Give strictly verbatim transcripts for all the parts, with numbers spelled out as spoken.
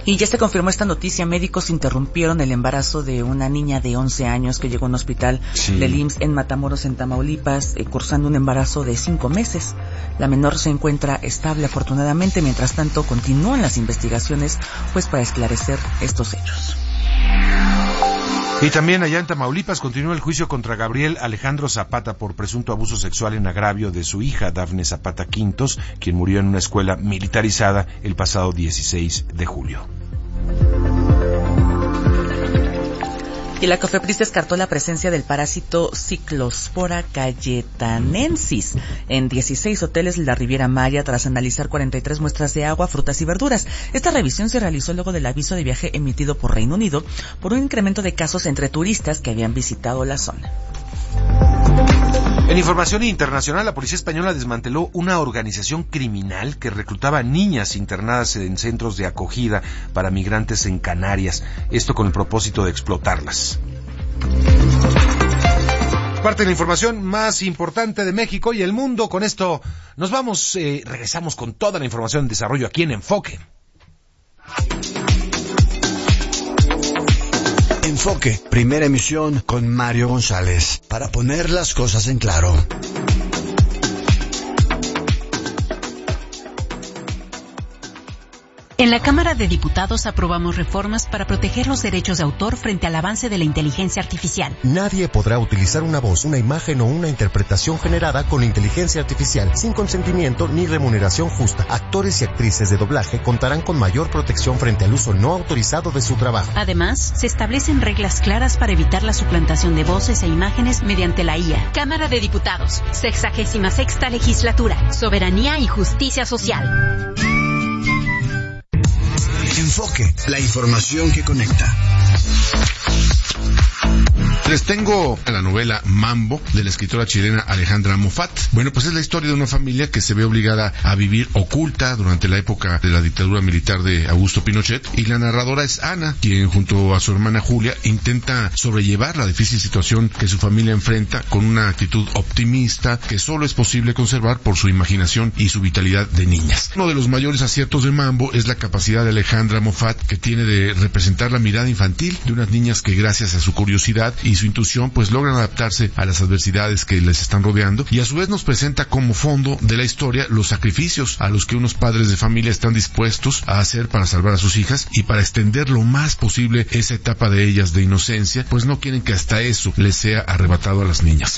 Y ya se confirmó esta noticia, médicos interrumpieron el embarazo de una niña de once años que llegó a un hospital sí. del I M S S en Matamoros, en Tamaulipas, eh, cursando un embarazo de cinco meses. La menor se encuentra estable afortunadamente, mientras tanto continúan las investigaciones pues para esclarecer estos hechos. Y también allá en Tamaulipas continúa el juicio contra Gabriel Alejandro Zapata por presunto abuso sexual en agravio de su hija Dafne Zapata Quintos, quien murió en una escuela militarizada el pasado dieciséis de julio. Y la COFEPRIS descartó la presencia del parásito Cyclospora cayetanensis en dieciséis hoteles de la Riviera Maya tras analizar cuarenta y tres muestras de agua, frutas y verduras. Esta revisión se realizó luego del aviso de viaje emitido por Reino Unido por un incremento de casos entre turistas que habían visitado la zona. En información internacional, la policía española desmanteló una organización criminal que reclutaba niñas internadas en centros de acogida para migrantes en Canarias, esto con el propósito de explotarlas. Parte de la información más importante de México y el mundo. Con esto nos vamos, eh, regresamos con toda la información en desarrollo aquí en Enfoque. Enfoque, primera emisión con Mario González, para poner las cosas en claro. En la Cámara de Diputados aprobamos reformas para proteger los derechos de autor frente al avance de la inteligencia artificial. Nadie podrá utilizar una voz, una imagen o una interpretación generada con inteligencia artificial sin consentimiento ni remuneración justa. Actores y actrices de doblaje contarán con mayor protección frente al uso no autorizado de su trabajo. Además, se establecen reglas claras para evitar la suplantación de voces e imágenes mediante la I A. Cámara de Diputados, sexagésima sexta legislatura, soberanía y justicia social. Enfoque, la información que conecta. Les tengo la novela Mambo de la escritora chilena Alejandra Moffat. Bueno, pues es la historia de una familia que se ve obligada a vivir oculta durante la época de la dictadura militar de Augusto Pinochet, y la narradora es Ana, quien junto a su hermana Julia intenta sobrellevar la difícil situación que su familia enfrenta con una actitud optimista que solo es posible conservar por su imaginación y su vitalidad de niñas. Uno de los mayores aciertos de Mambo es la capacidad de Alejandra Moffat, que tiene de representar la mirada infantil de unas niñas que, gracias a su curiosidad y su intuición, pues logran adaptarse a las adversidades que les están rodeando, y a su vez nos presenta como fondo de la historia los sacrificios a los que unos padres de familia están dispuestos a hacer para salvar a sus hijas y para extender lo más posible esa etapa de ellas de inocencia, pues no quieren que hasta eso les sea arrebatado a las niñas.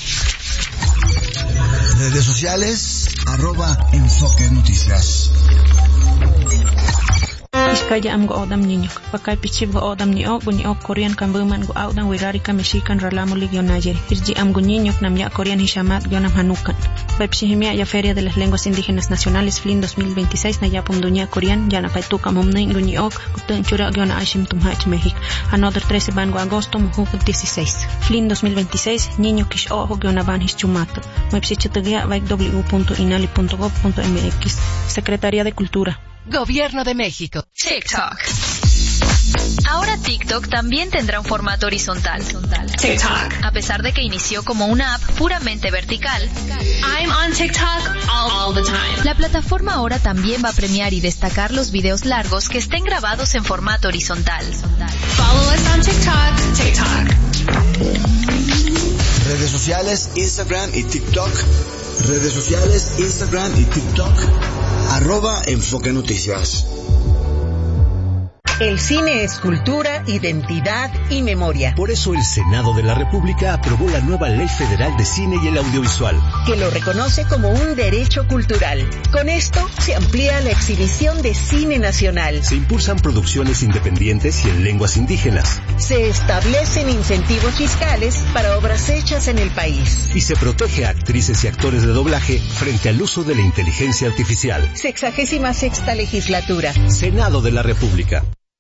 Redes sociales, arroba Enfoque Noticias. Iskaya am go odam niño, pakay pichib go odam ni o, guni o Korean kan buman go audan wirari ka Mexican ralamo ligyo Niger. Irji am go niño nam ya Korean hishamat gionam hanukan. Bepsihimia ya Feria de las Lenguas Indígenas Nacionales Flin dos mil veintiséis na ya pumdunia Korean ya na paituka momne guni ok, gutun chura giona ashim tumhach México. Another trece ban go agosto mujuk dieciséis. Flin dos mil veintiséis niño kish o giona ban hischumato. Mepsichitagia vaik w punto inali punto gov punto m x. Secretaría de Cultura. Gobierno de México. TikTok. Ahora TikTok también tendrá un formato horizontal. TikTok. A pesar de que inició como una app puramente vertical, I'm on TikTok all, all the time. La plataforma ahora también va a premiar y destacar los videos largos que estén grabados en formato horizontal. Follow us on TikTok. TikTok. Redes sociales, Instagram y TikTok. Redes sociales, Instagram y TikTok. Arroba Enfoque Noticias. El cine es cultura, identidad y memoria. Por eso el Senado de la República aprobó la nueva Ley Federal de Cine y el Audiovisual, que lo reconoce como un derecho cultural. Con esto se amplía la exhibición de cine nacional. Se impulsan producciones independientes y en lenguas indígenas. Se establecen incentivos fiscales para obras hechas en el país. Y se protege a actrices y actores de doblaje frente al uso de la inteligencia artificial. Sexagésima sexta legislatura. Senado de la República.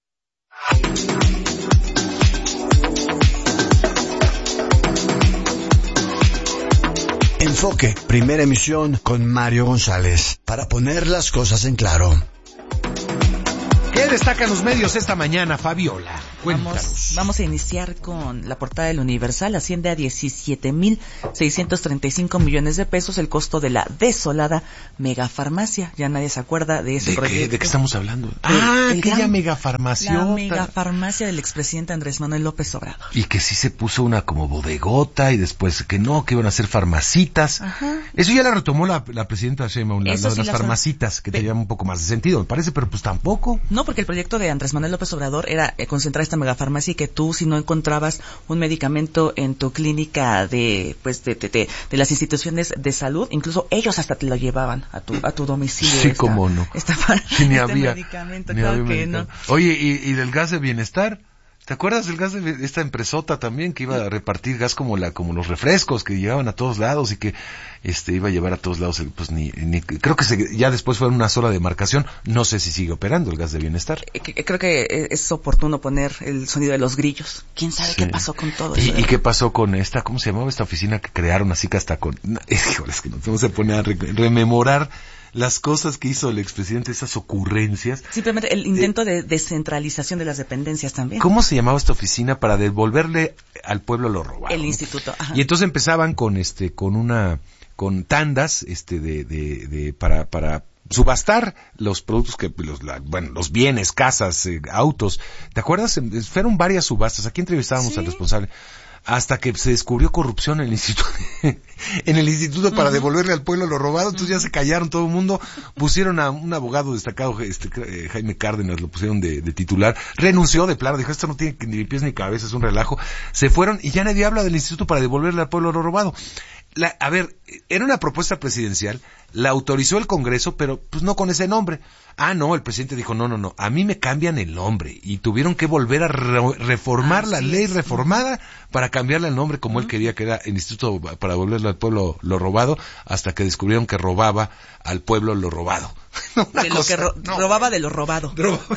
Enfoque, primera emisión con Mario González, para poner las cosas en claro. ¿Qué destacan los medios esta mañana, Fabiola? Vamos, vamos a iniciar con la portada del Universal. Asciende a diecisiete mil seiscientos treinta y cinco millones de pesos el costo de la desolada megafarmacia. Ya nadie se acuerda de ese ¿De proyecto. Qué, ¿De qué estamos hablando? El, ah, el aquella gran, megafarmacia. La megafarmacia del expresidente Andrés Manuel López Obrador. Y que sí se puso una como bodegota y después que no, que iban a hacer farmacitas. Ajá. Eso ya la retomó la, la presidenta Sheinbaum, la, la de sí las farmacitas, que tenían un poco más de sentido, me parece, pero pues tampoco. No, porque el proyecto de Andrés Manuel López Obrador era eh, concentrar esta megafarmacia y que tú, si no encontrabas un medicamento en tu clínica de pues de, de, de, de las instituciones de salud, incluso ellos hasta te lo llevaban a tu a tu domicilio. Sí, esta, cómo no. Esta, sí, ni este había, medicamento, ni claro había que medicamento. no. Oye, ¿y, y del gas de bienestar? ¿Te acuerdas del gas de esta empresota también que iba a repartir gas como la como los refrescos que llegaban a todos lados y que este iba a llevar a todos lados? Pues ni, ni creo que se, ya después fue una sola demarcación. No sé si sigue operando el gas de bienestar. Creo que es oportuno poner el sonido de los grillos. ¿Quién sabe sí. qué pasó con todo eso? ¿Y, ¿Y qué pasó con esta, cómo se llamaba esta oficina que crearon así que hasta con... Híjole, es que nos vamos a poner a re, rememorar las cosas que hizo el expresidente, esas ocurrencias. Simplemente el intento de descentralización de las dependencias también. ¿Cómo se llamaba esta oficina para devolverle al pueblo lo robado? El instituto. Ajá. Y entonces empezaban con este, con una, con tandas, este, de, de, de, para, para subastar los productos que, los, la, bueno, los bienes, casas, eh, autos. ¿Te acuerdas? Fueron varias subastas. Aquí entrevistábamos sí. al responsable. Hasta que se descubrió corrupción en el instituto, en el instituto para uh-huh. devolverle al pueblo lo robado, entonces uh-huh. ya se callaron todo el mundo, pusieron a un abogado destacado, este eh, Jaime Cárdenas, lo pusieron de, de titular, renunció de plano, dijo esto no tiene ni pies ni cabeza, es un relajo, se fueron y ya nadie habla del instituto para devolverle al pueblo lo robado. La, a ver, era una propuesta presidencial, la autorizó el Congreso, pero pues no con ese nombre. Ah, no, el presidente dijo, no, no, no, a mí me cambian el nombre, y tuvieron que volver a re- reformar ah, la sí, ley sí. reformada para cambiarle el nombre como uh-huh. él quería, que era el Instituto para devolverle al pueblo lo robado, hasta que descubrieron que robaba al pueblo lo robado. No, de lo cosa, que ro- no. robaba de lo robado.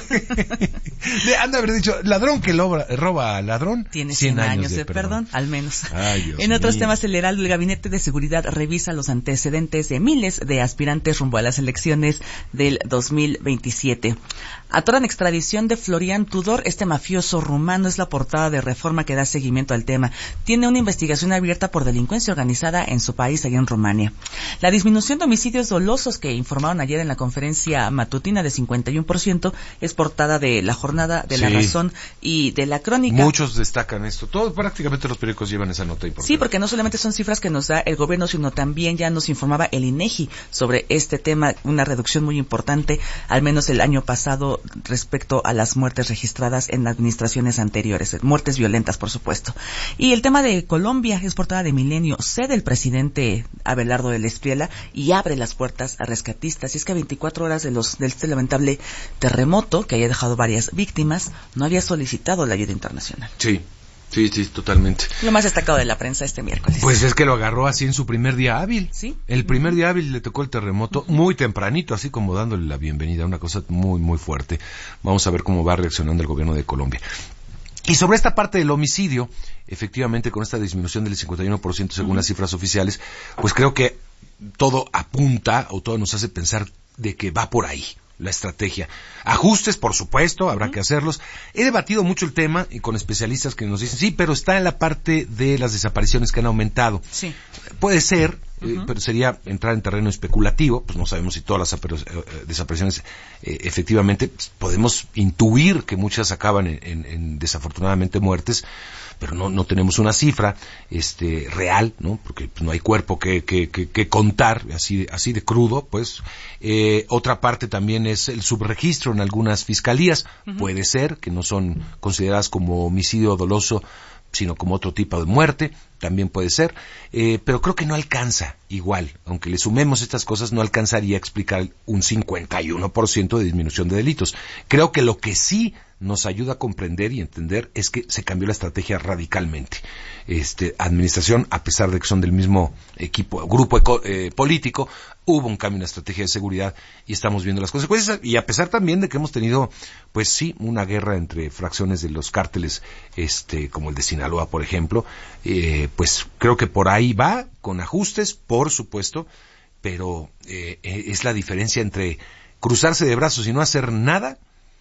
Le han de haber dicho, ladrón que loba, roba al ladrón, tiene cien, cien años, años de, de perdón. perdón, al menos. Ay, en otros mío. temas, el Heraldo, el Gabinete de Seguridad revisa los antecedentes de miles de aspirantes rumbo a las elecciones del dos mil veintisiete. Atoran extradición de Florian Tudor, este mafioso rumano, es la portada de Reforma que da seguimiento al tema. Tiene una investigación abierta por delincuencia organizada en su país, allá en Rumania. La disminución de homicidios dolosos que informaron ayer en la conferencia matutina de cincuenta y uno por ciento es portada de La Jornada, de sí. La Razón y de La Crónica. Muchos destacan esto. Todos, prácticamente los periódicos llevan esa nota importante. Sí, porque no solamente son cifras que nos da el gobierno, sino también ya nos informaba el INEGI sobre este tema, una reducción muy importante, al menos el año pasado, respecto a las muertes registradas en administraciones anteriores, muertes violentas, por supuesto. Y el tema de Colombia es portada de Milenio, cede el presidente Abelardo del Espriella y abre las puertas a rescatistas. Y es que a veinticuatro horas de los de este lamentable terremoto, que haya dejado varias víctimas, no había solicitado la ayuda internacional. Sí. Sí, sí, totalmente. Lo más destacado de la prensa este miércoles. Pues es que lo agarró así en su primer día hábil. Sí. El primer día hábil le tocó el terremoto uh-huh. muy tempranito, así como dándole la bienvenida, una cosa muy, muy fuerte. Vamos a ver cómo va reaccionando el gobierno de Colombia. Y sobre esta parte del homicidio, efectivamente con esta disminución del cincuenta y uno por ciento según uh-huh. las cifras oficiales, pues creo que todo apunta o todo nos hace pensar de que va por ahí la estrategia. Ajustes, por supuesto, habrá uh-huh. que hacerlos. He debatido mucho el tema y con especialistas que nos dicen, sí, pero está en la parte de las desapariciones que han aumentado. Sí. Puede ser, uh-huh. eh, pero sería entrar en terreno especulativo, pues no sabemos si todas las desapariciones eh, efectivamente, pues, podemos intuir que muchas acaban en, en, en desafortunadamente muertes, pero no no tenemos una cifra este real, ¿no? Porque pues, no hay cuerpo que que, que que contar así así de crudo, pues. Eh, otra parte también es el subregistro en algunas fiscalías, uh-huh. puede ser que no son consideradas como homicidio doloso, sino como otro tipo de muerte, también puede ser, eh, pero creo que no alcanza igual, aunque le sumemos estas cosas, no alcanzaría a explicar un cincuenta y uno por ciento de disminución de delitos. Creo que lo que sí nos ayuda a comprender y entender es que se cambió la estrategia radicalmente. Este, administración, a pesar de que son del mismo equipo, grupo eco, eh, político, hubo un cambio en la estrategia de seguridad y estamos viendo las consecuencias, y a pesar también de que hemos tenido, pues sí, una guerra entre fracciones de los cárteles, este, como el de Sinaloa, por ejemplo, eh, pues creo que por ahí va, con ajustes, por supuesto, pero eh, es la diferencia entre cruzarse de brazos y no hacer nada,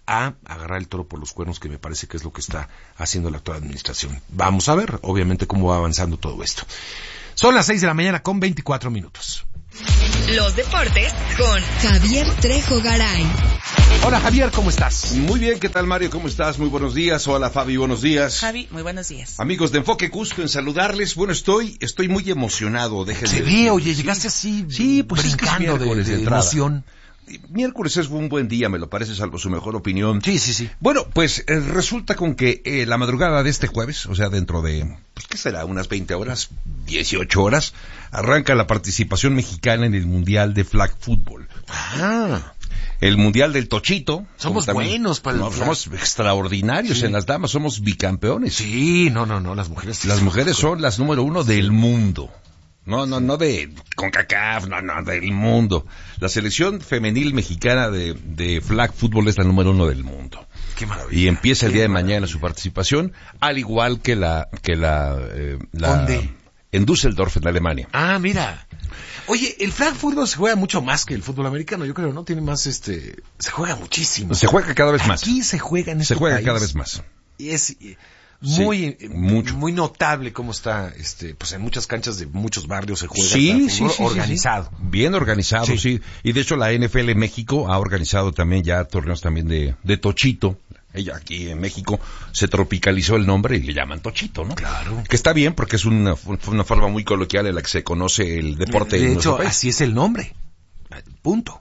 a agarrar el toro por los cuernos, que me parece que es lo que está haciendo la actual administración. Vamos a ver, obviamente, cómo va avanzando todo esto. Son las seis de la mañana con veinticuatro minutos. Los deportes con Javier Trejo Garay. Hola Javier, ¿cómo estás? Muy bien, ¿qué tal Mario? ¿Cómo estás? Muy buenos días. Hola Fabi, buenos días. Javi, muy buenos días. Amigos de Enfoque, gusto en saludarles. Bueno, estoy estoy muy emocionado. Déjenme Se ve, oye, llegaste así, sí, pues brincando es que es de, de emoción. Miércoles es un buen día, me lo parece, salvo su mejor opinión. Sí, sí, sí. Bueno, pues eh, resulta con que eh, la madrugada de este jueves, o sea, dentro de, pues, ¿qué será? Unas veinte horas, dieciocho horas, arranca la participación mexicana en el Mundial de Flag Football. Ah. El Mundial del Tochito. Somos también, buenos para no, el somos extraordinarios sí. En las damas, somos bicampeones. Sí, no, no, no, las mujeres. Las mujeres son las número uno del mundo. No, no, no de CONCACAF, no, no, del mundo. La selección femenil mexicana de, de flag football es la número uno del mundo. Qué maravilla. Y empieza el día de maravilla. mañana su participación, al igual que la, que la, eh, la ¿Dónde? En Düsseldorf, en Alemania. Ah, mira. Oye, el flag football se juega mucho más que el fútbol americano, yo creo, ¿no? Tiene más, este, se juega muchísimo. Se juega cada vez más. Aquí se juega en este Se juega país. cada vez más. Y es muy, sí, mucho. muy notable cómo está, este, pues en muchas canchas de muchos barrios se juega. Sí, sí, sí, organizado. Sí, sí. Bien organizado, sí. sí. Y de hecho la N F L México ha organizado también ya torneos también de, de Tochito. Ella aquí en México se tropicalizó el nombre y le llaman Tochito, ¿no? Claro. Que está bien porque es una, una forma muy coloquial en la que se conoce el deporte. De en hecho, país. así es el nombre. Punto.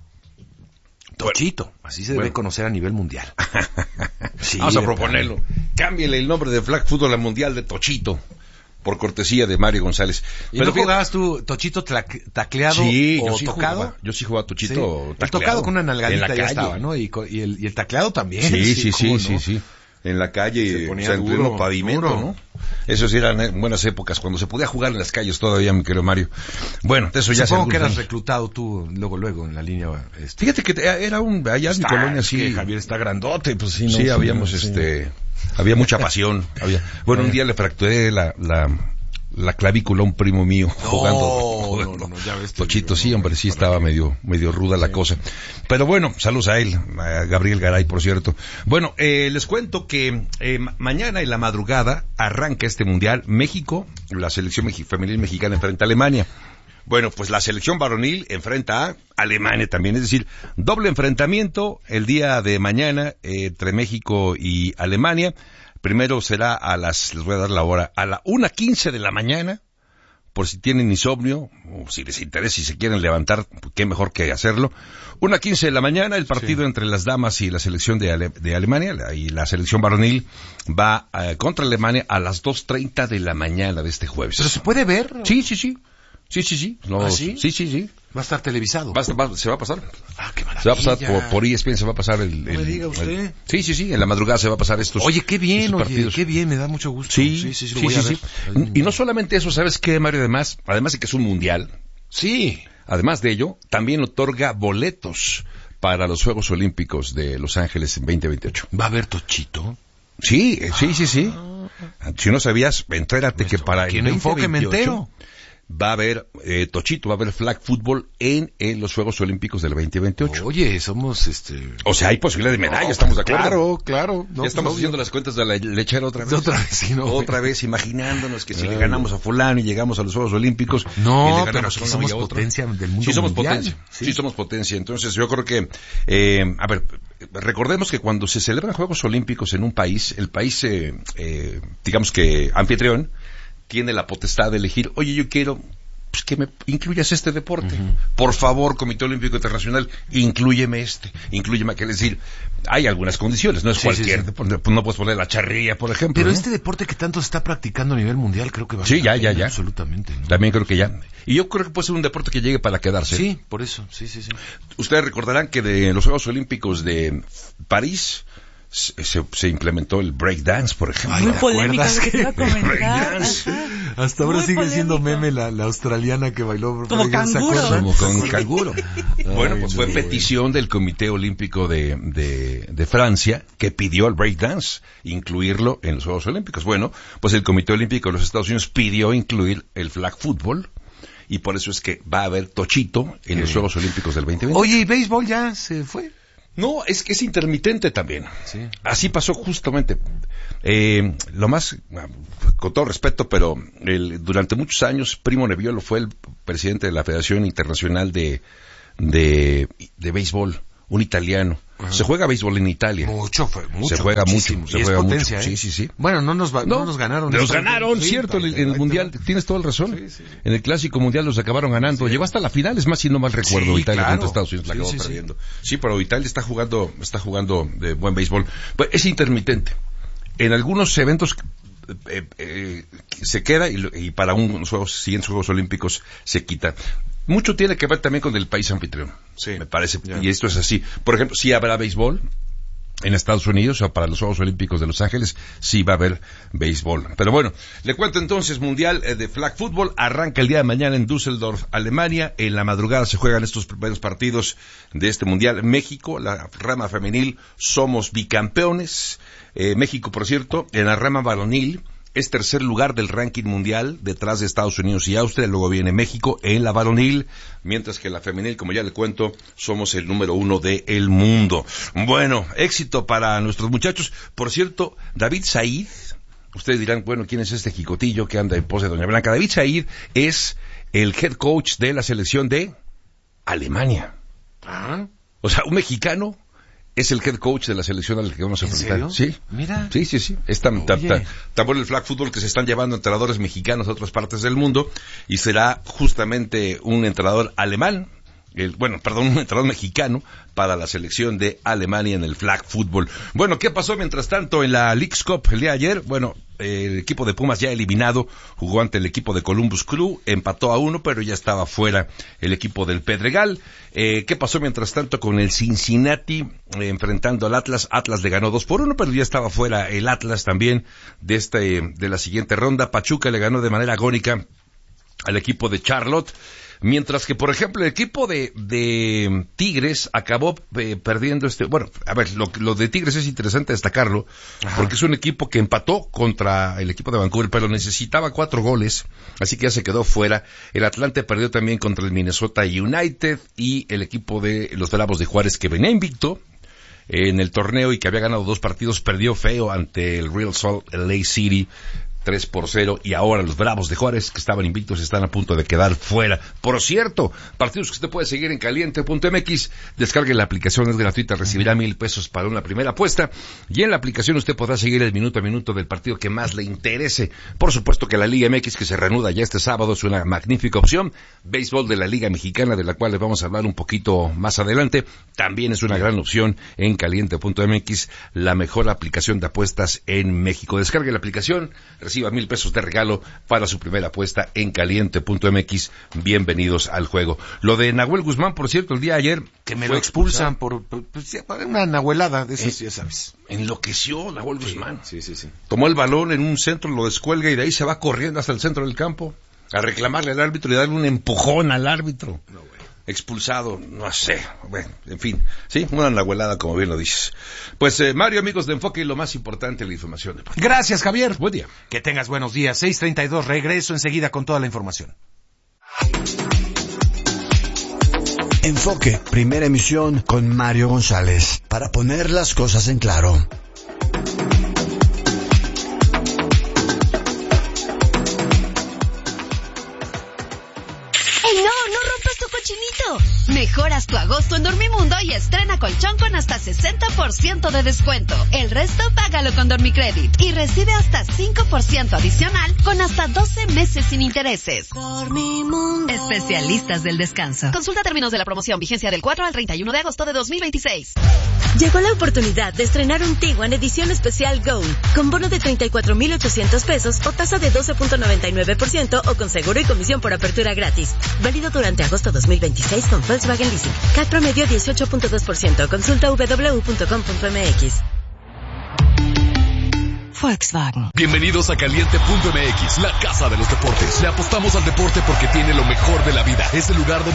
Tochito. Bueno, así se bueno. debe conocer a nivel mundial. Sí, vamos a proponerlo. Cámbiale el nombre de Flag Football al Mundial de Tochito. Por cortesía de Mario González. ¿Y pero no jugabas tú Tochito tacleado sí, o yo sí tocado? Jugaba, yo sí jugaba Tochito sí. tacleado. El tocado con una nalgadita ya calle. estaba, ¿no? Y, y, el, y el tacleado también. Sí, sí, sí, ¿no? sí, sí. En la calle, se ponía o sea, en duro, pleno pavimento, duro. ¿no? Eso sí eran buenas épocas, cuando se podía jugar en las calles todavía, mi querido Mario. Bueno, de eso ya Supongo se que eras reclutado tú, luego, luego, en la línea. Este. Fíjate que era un, allá en mi colonia, sí. Que Javier está grandote, pues sí, no. Sí, sí, habíamos, sí. este, había mucha pasión. Había, bueno, un día le fracturé la, la, la clavícula a un primo mío no, jugando, no, jugando no, no, ya ves Tochito, sí, hombre, sí estaba medio medio ruda sí. la cosa. Pero bueno, saludos a él, a Gabriel Garay, por cierto. Bueno, eh, les cuento que eh, mañana en la madrugada arranca este mundial. México, la selección mex- femenil mexicana enfrenta a Alemania. Bueno, pues la selección varonil enfrenta a Alemania también, es decir, doble enfrentamiento el día de mañana eh, entre México y Alemania. Primero será a las, les voy a dar la hora, a la una quince de la mañana, por si tienen insomnio, o si les interesa, si se quieren levantar, qué mejor que hacerlo. una quince de la mañana, el partido sí. entre las damas y la selección de, Ale, de Alemania, la, y la selección varonil va uh, contra Alemania a las dos treinta de la mañana de este jueves. ¿Pero se puede ver? Sí, sí, sí. Sí, sí, sí. No, ¿Ah, sí? Sí, sí, sí. Va a estar televisado. Va, va, se va a pasar. Ah, qué maravilla. Se va a pasar por, por E S P N, se va a pasar el... No el me diga usted. El, sí, sí, sí, en la madrugada se va a pasar estos Oye, qué bien, oye, partidos. Qué bien, me da mucho gusto. Sí, sí, sí, sí, sí, sí, sí. Y no solamente eso, ¿sabes qué, Mario? Además, además de que es un mundial. Sí. Además de ello, también otorga boletos para los Juegos Olímpicos de Los Ángeles en veinte veintiocho. ¿Va a haber Tochito? Sí, sí, sí, sí. Si no sabías, entérate que para el enfoque me entero. Va a haber eh, Tochito, va a haber flag football en, en los Juegos Olímpicos del veinte veintiocho. Oye, somos este... O sea, hay posibilidad de medalla, no, estamos de acuerdo. Claro, claro. No, ya estamos haciendo las cuentas de la lechera otra vez. Otra vez, sí, no. Otra vez, imaginándonos que si Ay. le ganamos a fulano y llegamos a los Juegos Olímpicos... No, y le pero aquí somos potencia del mundo Sí, somos mundial. potencia. Sí. sí, somos potencia. Entonces, yo creo que... Eh, a ver, recordemos que cuando se celebran Juegos Olímpicos en un país, el país, eh, eh, digamos que anfitrión, tiene la potestad de elegir, oye, yo quiero... pues que me incluyas este deporte. Uh-huh. Por favor, Comité Olímpico Internacional, inclúyeme este, inclúyeme aquel. Es decir, hay algunas condiciones, no es sí, cualquier sí, sí. deporte. No puedes poner la charrilla, por ejemplo. Pero ¿no? este deporte que tanto se está practicando a nivel mundial, creo que va a Sí, ya, ya, ya. Absolutamente. ¿no? También creo que ya. Y yo creo que puede ser un deporte que llegue para quedarse. Sí, por eso. Sí, sí, sí. Ustedes recordarán que de los Juegos Olímpicos de París... Se, se implementó el breakdance, por ejemplo. Muy polémica, que te iba a comentar. Hasta ahora Muy sigue polémica. siendo meme la, la australiana que bailó como canguro. Como con canguro. Ay, bueno, pues no, fue no, petición del Comité Olímpico de, de, de Francia que pidió al breakdance incluirlo en los Juegos Olímpicos. Bueno, pues el Comité Olímpico de los Estados Unidos pidió incluir el flag football y por eso es que va a haber Tochito en sí. los Juegos Olímpicos del veinte veinte. Oye, ¿y béisbol ya se fue? No, es que es intermitente también. Sí. Así pasó justamente. Eh, lo más, con todo respeto, pero el, durante muchos años Primo Nebbiolo fue el presidente de la Federación Internacional de, de, de Béisbol, un italiano. Ajá. Se juega béisbol en Italia. Mucho, fue, mucho. Se juega muchísimo. mucho. Se y juega es potencia, mucho. ¿eh? Sí, sí, sí. Bueno, no nos, va, no, no nos ganaron. Nos ganaron, sí, cierto, en el, en el Mundial. Tienes toda la razón. Sí, sí. En el Clásico Mundial los acabaron ganando. Sí. Llegó hasta la final, es más, si no mal recuerdo, sí, Italia claro. contra Estados Unidos la sí, acabó sí, perdiendo. Sí. sí, pero Italia está jugando, está jugando de buen béisbol. Pues es intermitente. En algunos eventos eh, eh, se queda y, y para unos juegos, siguientes Juegos Olímpicos se quita. Mucho tiene que ver también con el país anfitrión, sí, me parece, yeah. Y esto es así. Por ejemplo, si habrá béisbol en Estados Unidos, o para los Juegos Olímpicos de Los Ángeles, sí va a haber béisbol. Pero bueno, le cuento entonces, Mundial de Flag Football arranca el día de mañana en Düsseldorf, Alemania. En la madrugada se juegan estos primeros partidos de este Mundial. México, la rama femenil, somos bicampeones. Eh, México, por cierto, en la rama varonil, es tercer lugar del ranking mundial, detrás de Estados Unidos y Austria. Luego viene México en la varonil, mientras que en la femenil, como ya le cuento, somos el número uno del mundo. Bueno, éxito para nuestros muchachos. Por cierto, David Said, ustedes dirán, bueno, ¿quién es este jicotillo que anda en pose de Doña Blanca? David Said es el head coach de la selección de Alemania. Ah. O sea, un mexicano es el head coach de la selección a la que vamos a enfrentar. ¿En serio? Sí. Mira. Sí, sí, sí. Es tan, tan, tan, tan bueno el flag football que se están llevando entrenadores mexicanos a otras partes del mundo y será justamente un entrenador alemán, el, bueno, perdón, un entrenador mexicano para la selección de Alemania en el flag football. Bueno, ¿qué pasó mientras tanto en la Leagues Cup el día de ayer? Bueno, el equipo de Pumas ya eliminado, jugó ante el equipo de Columbus Crew, empató a uno, pero ya estaba fuera el equipo del Pedregal. Eh, ¿qué pasó mientras tanto con el Cincinnati eh, enfrentando al Atlas? Atlas le ganó dos por uno, pero ya estaba fuera el Atlas también de este, de la siguiente ronda. Pachuca le ganó de manera agónica al equipo de Charlotte. Mientras que, por ejemplo, el equipo de, de Tigres acabó eh, perdiendo este... Bueno, a ver, lo, lo de Tigres es interesante destacarlo, ajá, porque es un equipo que empató contra el equipo de Vancouver, pero necesitaba cuatro goles, así que ya se quedó fuera. El Atlante perdió también contra el Minnesota United y el equipo de los Bravos de Juárez, que venía invicto en el torneo y que había ganado dos partidos, perdió feo ante el Real Salt Lake City, tres por cero, y ahora los Bravos de Juárez, que estaban invictos, están a punto de quedar fuera. Por cierto, partidos que usted puede seguir en caliente punto m x, descargue la aplicación, es gratuita, recibirá mil pesos para una primera apuesta, y en la aplicación usted podrá seguir el minuto a minuto del partido que más le interese. Por supuesto que la Liga M X, que se reanuda ya este sábado, es una magnífica opción. Béisbol de la Liga Mexicana, de la cual les vamos a hablar un poquito más adelante, también es una gran opción en caliente punto m x, la mejor aplicación de apuestas en México. Descargue la aplicación, reciba mil pesos de regalo para su primera apuesta en caliente punto m x. Bienvenidos al juego. Lo de Nahuel Guzmán, por cierto, el día de ayer que me lo expulsan por, por, por una nahuelada de esas, eh, ya sabes. Enloqueció Nahuel Guzmán. Sí, sí, sí. Tomó el balón en un centro, lo descuelga y de ahí se va corriendo hasta el centro del campo a reclamarle al árbitro y darle un empujón al árbitro. No, güey. Expulsado, no sé, bueno, en fin, sí, una nahuelada, como bien lo dices. Pues, eh, Mario, amigos de Enfoque, y lo más importante, la información. Gracias, Javier. Buen día. Que tengas buenos días. seis treinta y dos, regreso enseguida con toda la información. Enfoque, primera emisión con Mario González, para poner las cosas en claro. ¡Ey, no! ¡No rompas tu cochinito! Mejoras tu agosto en Dormimundo y estrena colchón con hasta sesenta por ciento de descuento. El resto págalo con Dormicredit y recibe hasta cinco por ciento adicional con hasta doce meses sin intereses. Dormimundo. Especialistas del descanso. Consulta términos de la promoción. Vigencia del cuatro al treinta y uno de agosto de dos mil veintiséis. Llegó la oportunidad de estrenar un Tiguan edición especial Gold, con bono de treinta y cuatro mil ochocientos pesos o tasa de doce punto noventa y nueve por ciento o con seguro y comisión por apertura gratis. Válido durante agosto dos mil veintiséis con Volkswagen Leasing. C A T promedio dieciocho punto dos por ciento. Consulta w w w punto com punto m x. Volkswagen. Bienvenidos a caliente punto m x, la casa de los deportes. Le apostamos al deporte porque tiene lo mejor de la vida. Es el lugar donde